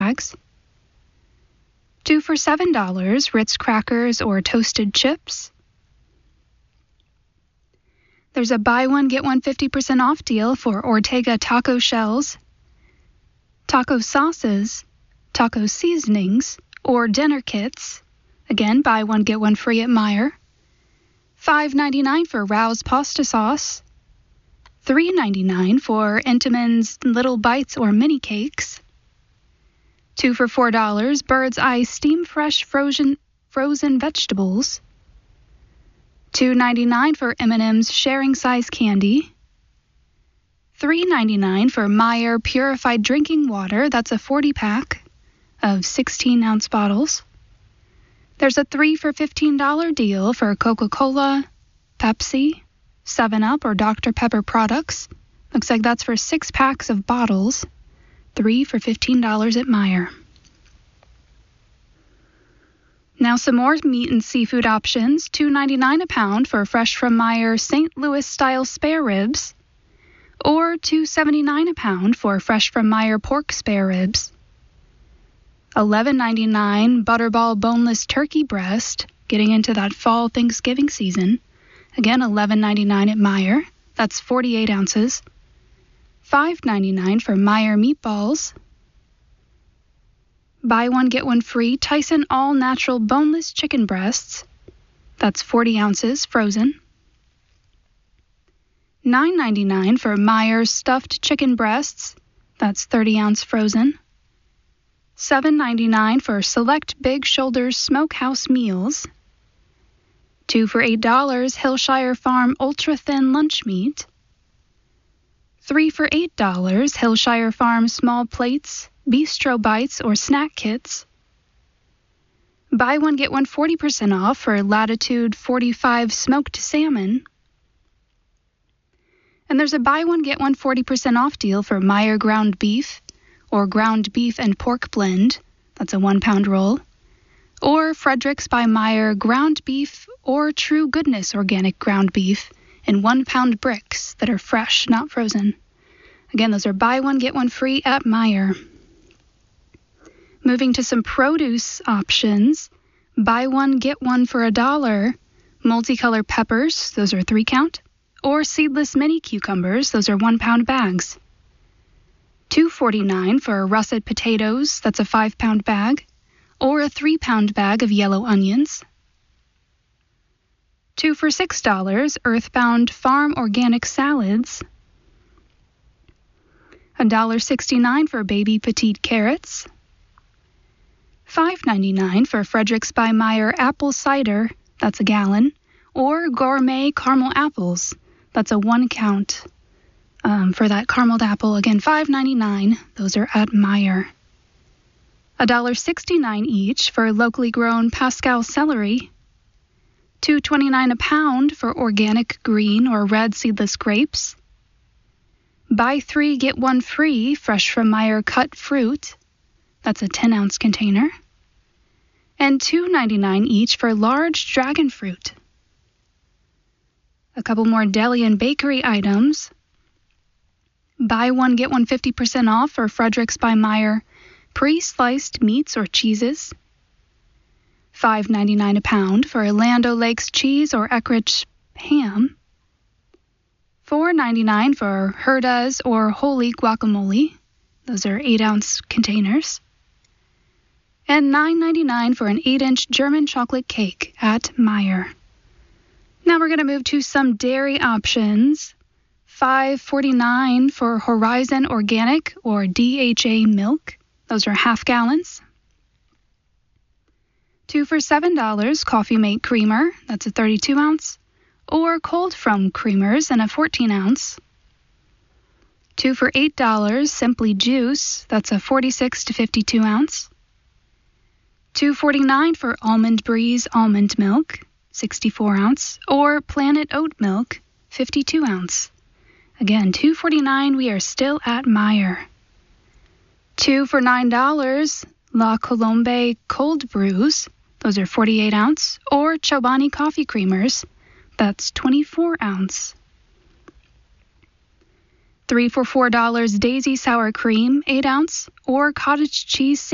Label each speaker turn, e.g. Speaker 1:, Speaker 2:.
Speaker 1: bags. 2 for $7, Ritz crackers or toasted chips. There's a buy one, get one 50% off deal for Ortega taco shells, taco sauces, taco seasonings, or dinner kits. Again, buy one, get one free at Meijer. $5.99 for Rouse pasta sauce. $3.99 for Entenmann's Little Bites or mini cakes. 2 for $4, Bird's Eye Steam Fresh frozen vegetables. $2.99 for M&M's sharing size candy. $3.99 for Meijer purified drinking water. That's a 40-pack of 16-ounce bottles. There's a 3 for $15 deal for Coca-Cola, Pepsi, 7-Up, or Dr. Pepper products. Looks like that's for 6 packs of bottles. 3 for $15 at Meijer. Now some more meat and seafood options. $2.99 a pound for fresh from Meijer St. Louis style spare ribs, or $2.79 a pound for fresh from Meijer pork spare ribs. $11.99 Butterball boneless turkey breast, getting into that fall Thanksgiving season. Again, $11.99 at Meijer. That's 48 ounces. $5.99 for Meijer meatballs. Buy one, get one free Tyson all-natural boneless chicken breasts. That's 40 ounces, frozen. $9.99 for Meijer stuffed chicken breasts. That's 30-ounce frozen. $7.99 for select Big Shoulders Smokehouse meals. 2 for $8 Hillshire Farm ultra-thin lunch meat. 3 for $8 Hillshire Farm small plates, bistro bites, or snack kits. Buy one, get one 40% off for Latitude 45 smoked salmon. And there's a buy one, get one 40% off deal for Meijer ground beef or ground beef and pork blend. That's a 1-pound roll. Or Fredericks by Meijer ground beef or True Goodness organic ground beef in 1-pound bricks that are fresh, not frozen. Again, those are buy one, get one free at Meijer. Moving to some produce options. Buy one, get one for $1. Multicolor peppers, those are 3-count. Or seedless mini cucumbers, those are 1-pound bags. $2.49 for russet potatoes, that's a 5-pound bag. Or a 3-pound bag of yellow onions. 2 for $6 Earthbound Farm organic salads. $1.69 for baby petite carrots. $5.99 for Fredericks by Meijer apple cider, that's a gallon, or gourmet caramel apples, that's a 1-count. For that carameled apple, again, $5.99. Those are at Meijer. $1.69 each for locally grown Pascal celery. $2.29 a pound for organic green or red seedless grapes. Buy 3, get 1 free fresh from Meijer cut fruit. That's a 10-ounce container. And $2.99 each for large dragon fruit. A couple more deli and bakery items. Buy one, get one 50% off for Fredericks by Meijer pre-sliced meats or cheeses. $5.99 a pound for Land O'Lakes cheese or Eckrich ham. $4.99 for Herda's or Holy guacamole. Those are 8-ounce containers. And $9.99 for an 8-inch German chocolate cake at Meijer. Now we're going to move to some dairy options. $5.49 for Horizon Organic or DHA milk. Those are half gallons. 2 for $7 Coffee Mate creamer. That's a 32-ounce. Or Cold From creamers in a 14-ounce. 2 for $8 Simply Juice. That's a 46 to 52-ounce. $2.49 for Almond Breeze almond milk, 64-ounce, or Planet Oat milk, 52-ounce. Again, $2.49. We are still at Meijer. 2 for $9 La Colombe cold brews. Those are 48-ounce, or Chobani coffee creamers. That's 24-ounce. 3 for $4 Daisy sour cream, 8-ounce, or cottage cheese